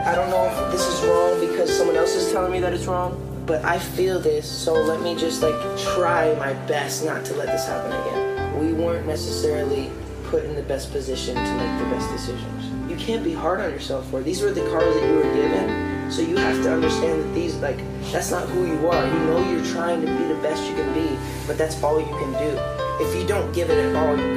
I don't know if this is wrong because someone else is telling me that it's wrong, but I feel this, so let me just like try my best not to let this happen again. We weren't necessarily put in the best position to make the best decisions. You can't be hard on yourself for it. These were the cards that you were given, so you have to understand that these, like, that's not who you are. You know you're trying to be the best you can be, but that's all you can do. If you don't give it all you got,